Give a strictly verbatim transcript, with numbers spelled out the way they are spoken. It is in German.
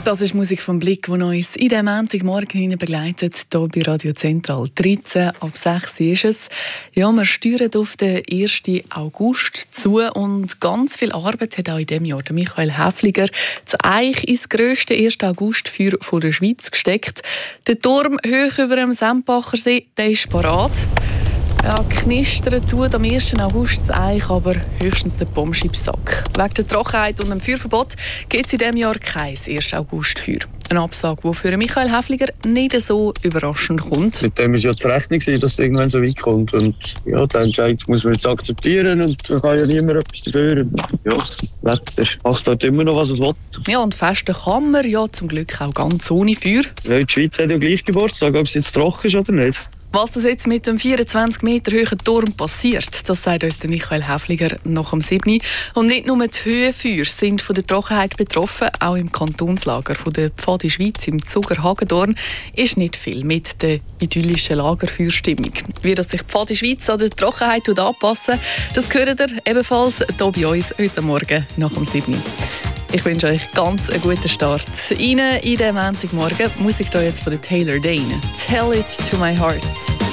Das ist Musik vom Blick, die uns in den Montagmorgen hinein begleitet, hier bei Radio Zentral. dreizehn ab sechs ist es. Ja, wir steuern auf den ersten August zu und ganz viel Arbeit hat auch in diesem Jahr der Michael Häfliger das Eich ins grösste ersten Augustfeuer der Schweiz gesteckt. Der Turm hoch über dem Sempacher See, der ist parat. Ja, knistern tut am ersten August das Eich, aber höchstens der Pommes-Chips-Sack. Wegen der Trockenheit und dem Feuerverbot gibt es in diesem Jahr kein ersten August-Feuer. Eine Absage, die für Michael Häfliger nicht so überraschend kommt. Mit dem war ja zu rechnen, dass es irgendwann so weit kommt. Und ja, den Entscheid muss man jetzt akzeptieren und da kann ja niemand etwas dafür. Ja, das Wetter macht dort immer noch, was es will. Ja, und festen kann man ja zum Glück auch ganz ohne Feuer. Ja, die Schweiz hat ja gleich Geburtstag, ob es jetzt trocken ist oder nicht. Was das jetzt mit dem vierundzwanzig Meter hohen Turm passiert, das sagt uns der Michael Häfliger nach dem siebten Und nicht nur die Höhenfeuer sind von der Trockenheit betroffen, auch im Kantonslager von der Pfadi Schweiz im Zuger Hagedorn ist nicht viel mit der idyllischen Lagerfeuerstimmung. Wie das sich die Pfadi Schweiz an der Trockenheit anpassen, das hört ihr ebenfalls hier bei uns heute Morgen nach dem siebten Ich wünsche euch ganz einen guten Start Ihnen in den Montagmorgen. Musik hier jetzt von Taylor Dayne. Tell it to my heart.